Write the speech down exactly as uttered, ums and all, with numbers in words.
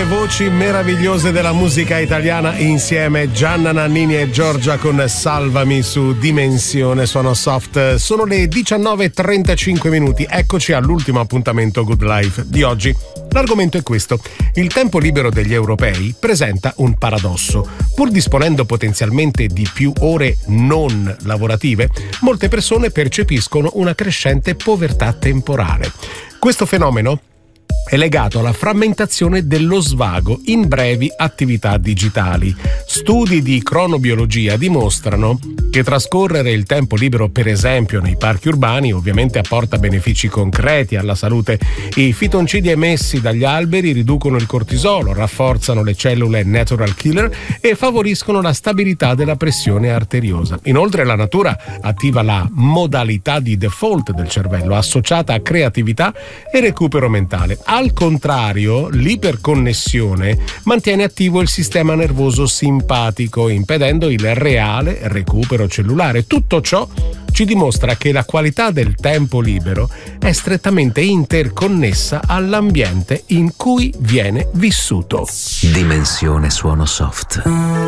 voci meravigliose della musica italiana insieme, Gianna Nannini e Giorgia con Salvami su Dimensione Suono Soft. Sono le diciannove e trentacinque minuti, eccoci all'ultimo appuntamento Good Life di oggi. L'argomento è questo: il tempo libero degli europei presenta un paradosso. Pur disponendo potenzialmente di più ore non lavorative, molte persone percepiscono una crescente povertà temporale. Questo fenomeno è legato alla frammentazione dello svago in brevi attività digitali. Studi di cronobiologia dimostrano che trascorrere il tempo libero, per esempio nei parchi urbani, ovviamente apporta benefici concreti alla salute. I fitoncidi emessi dagli alberi riducono il cortisolo, rafforzano le cellule natural killer e favoriscono la stabilità della pressione arteriosa. Inoltre la natura attiva la modalità di default del cervello, associata a creatività e recupero mentale. Al contrario, l'iperconnessione mantiene attivo il sistema nervoso simpatico, impedendo il reale recupero cellulare. Tutto ciò ci dimostra che la qualità del tempo libero è strettamente interconnessa all'ambiente in cui viene vissuto. Dimensione Suono Soft.